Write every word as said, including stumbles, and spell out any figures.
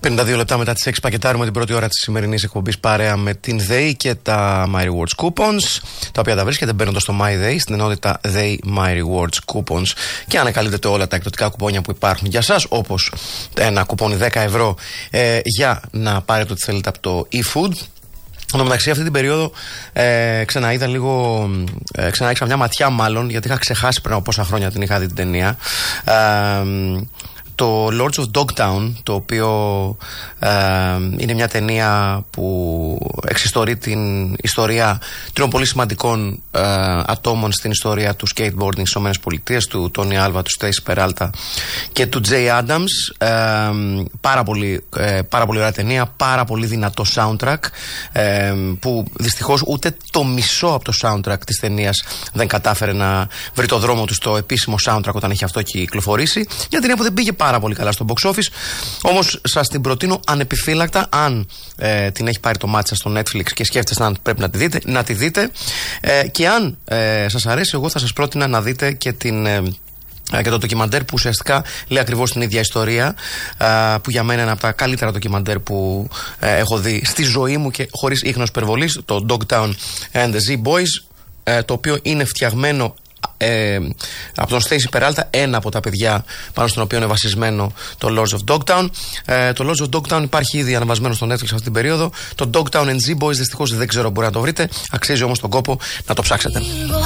πενήντα δύο λεπτά μετά τις έξι πακετάρουμε την πρώτη ώρα της σημερινής εκπομπής παρέα με την ΔΕΗ και τα My Rewards Coupons, τα οποία τα βρίσκεται μπαίνοντας στο MyDay στην ενότητα ΔΕΗ My Rewards Coupons και ανακαλύπτετε όλα τα εκδοτικά κουπόνια που υπάρχουν για σας, όπως ένα κουπόνι δέκα ευρώ ε, για να πάρετε ό,τι θέλετε από το eFood. Εν τω μεταξύ, αυτή την περίοδο ε, ξαναείδα λίγο. Ε, ξαναέξα μια ματιά, μάλλον, γιατί είχα ξεχάσει πριν από πόσα χρόνια την είχα δει την ταινία. Ε, το Lords of Dogtown, το οποίο ε, είναι μια ταινία που εξιστορεί την ιστορία τριών πολύ σημαντικών ε, ατόμων στην ιστορία του skateboarding στις ΗΠΑ, του Τόνι Άλβα, του Στέισι Περάλτα και του Τζέι Άνταμς. Ε, πάρα, πολύ, ε, πάρα πολύ ωραία ταινία, πάρα πολύ δυνατό soundtrack, ε, που δυστυχώς ούτε το μισό από το soundtrack της ταινίας δεν κατάφερε να βρει το δρόμο του στο επίσημο soundtrack όταν είχε αυτό κυκλοφορήσει. Μια ταινία που δεν πήγε πάρα πολύ καλά στο box office, όμως σας την προτείνω ανεπιφύλακτα, αν ε, την έχει πάρει το μάτι σας στο Netflix και σκέφτεστε αν πρέπει να τη δείτε, να τη δείτε, ε, και αν ε, σας αρέσει, εγώ θα σας πρότεινα να δείτε και την... Ε, και το ντοκιμαντέρ που ουσιαστικά λέει ακριβώς την ίδια ιστορία, που για μένα είναι από τα καλύτερα ντοκιμαντέρ που έχω δει στη ζωή μου και χωρίς ίχνος υπερβολής, το Dogtown and the Z-Boys, το οποίο είναι φτιαγμένο Ε, από τον Στέισι Περάλτα, ένα από τα παιδιά πάνω στον οποίο είναι βασισμένο το Lords of Dogtown. Ε, το Lords of Dogtown υπάρχει ήδη αναβασμένο στο Netflix αυτή την περίοδο. Το Dogtown and Z-Boys δυστυχώς δεν ξέρω αν μπορεί να το βρείτε. Αξίζει όμως τον κόπο να το ψάξετε.